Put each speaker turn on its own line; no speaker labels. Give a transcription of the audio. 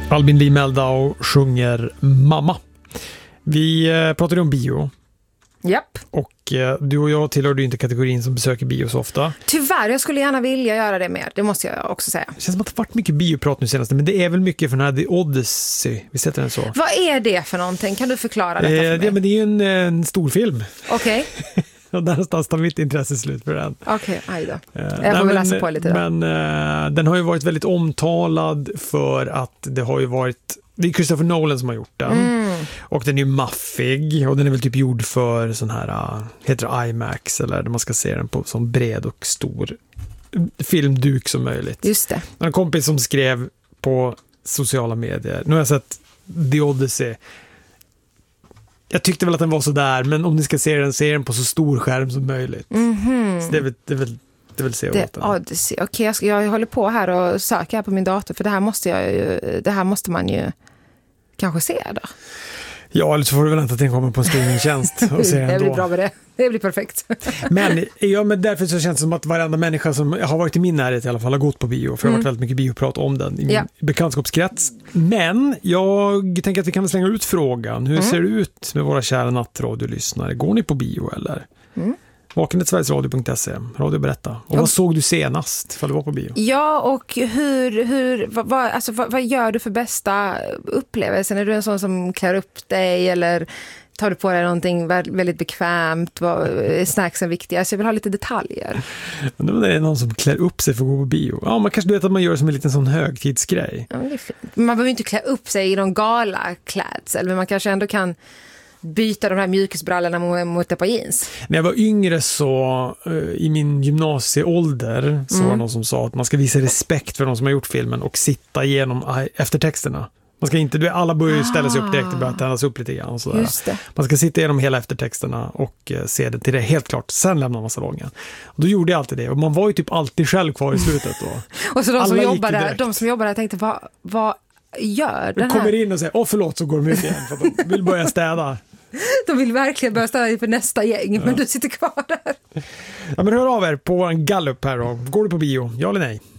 Albin Lee Meldau sjunger Mamma. Vi pratade om bio.
Japp.
Och du och jag tillhör ju inte kategorin som besöker bio så ofta.
Tyvärr, jag skulle gärna vilja göra det mer. Det måste jag också säga.
Det känns som att det har varit mycket bioprat nu senaste, men det är väl mycket för den här The Odyssey. Vi sätter den så.
Vad är det för någonting? Kan du förklara detta för mig?
Ja, men det är ju en stor film.
Okej.
Och där någonstans tar mitt intresse slut för den.
Okej, aj då. Jag får väl läsa på lite då.
Men den har ju varit väldigt omtalad för att det har ju varit... Det är Christopher Nolan som har gjort den. Och den är ju maffig. Och den är väl typ gjord för sån här... heter det IMAX? Eller där man ska se den på sån bred och stor filmduk som möjligt.
Just det.
En kompis som skrev på sociala medier. Nu har jag sett The Odyssey. Jag tyckte väl att den var så där, men om ni ska se den på så stor skärm som möjligt. Så det vill se åt den.
Odyssey. Okej, jag håller på här och söker här på min dator, för det här måste man ju kanske se då.
Ja, eller så får du väl vänta att den kommer på en streamingtjänst och se den då.
Det blir bra med det. Det blir perfekt.
Men därför så känns det som att varenda människa som har varit i min närhet i alla fall har gått på bio. För det har varit väldigt mycket bioprat om den i min bekantskapskrets. Men jag tänker att vi kan slänga ut frågan. Hur ser det ut med våra kära nattradiolyssnare? Går ni på bio eller? Vakenhetsverigesradio.se. Radio berätta. Och vad såg du senast för du var på bio?
Ja, och vad gör du för bästa upplevelsen? Är du en sån som klär upp dig eller tar du på dig någonting väldigt bekvämt? Är snacksen viktiga? Så jag vill ha lite detaljer.
Men det är någon som klär upp sig för att gå på bio. Ja, man kanske vet att man gör det som en liten sån högtidsgrej.
Ja, det är fint. Man behöver ju inte klä upp sig i någon galaklädsel, men man kanske ändå kan byta de här mjukisbrallorna mot ett par jeans.
När jag var yngre så i min gymnasieålder så var det någon som sa att man ska visa respekt för de som har gjort filmen och sitta igenom eftertexterna. Man ska inte, alla börjar ju ställa sig upp direkt och börja tändas upp lite grann. Och
Just det.
Man ska sitta igenom hela eftertexterna och se det till det helt klart. Sen lämnar man salongen. Och då gjorde jag alltid det. Och man var ju typ alltid själv kvar i slutet då.
Och så de som jobbar där tänkte, vad gör den här?
Kommer in och säger, förlåt, så går de ut igen för att de vill börja städa.
De vill verkligen börja städa för nästa gäng, men du sitter kvar där.
Ja, men hör av er på en gallup här då. Går du på bio? Ja eller nej?